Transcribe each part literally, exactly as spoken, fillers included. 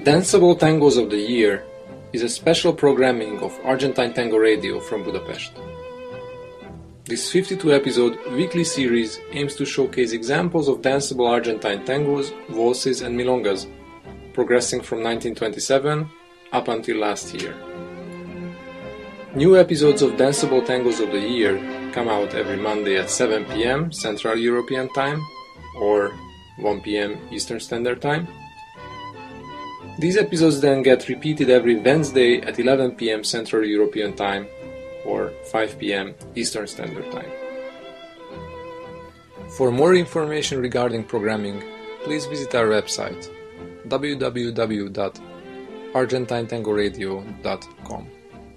Danceable Tangos of the Year is a special programming of Argentine Tango Radio from Budapest. This fifty-two episode weekly series aims to showcase examples of danceable Argentine tangos, waltzes and milongas, progressing from nineteen twenty-seven up until last year. New episodes of Danceable Tangos of the Year come out every Monday at seven p.m. Central European Time or one p.m. Eastern Standard Time. These episodes then get repeated every Wednesday at eleven p.m. Central European Time or five p.m. Eastern Standard Time. For more information regarding programming, please visit our website w w w dot argentine tango radio dot com.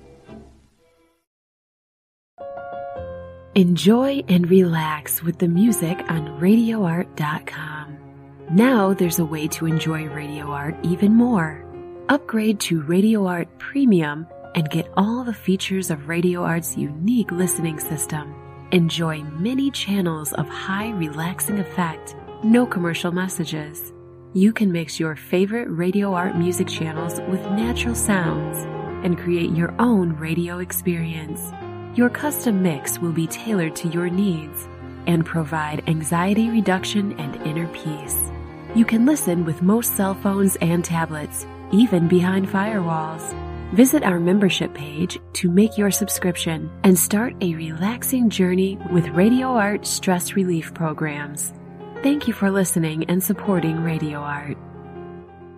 Enjoy and relax with the music on radio art dot com. Now there's a way to enjoy Radio Art even more. Upgrade to Radio Art Premium and get all the features of Radio Art's unique listening system. Enjoy many channels of high relaxing effect, no commercial messages. You can mix your favorite Radio Art music channels with natural sounds and create your own radio experience. Your custom mix will be tailored to your needs and provide anxiety reduction and inner peace. You can listen with most cell phones and tablets, even behind firewalls. Visit our membership page to make your subscription and start a relaxing journey with Radio Art stress relief programs. Thank you for listening and supporting Radio Art.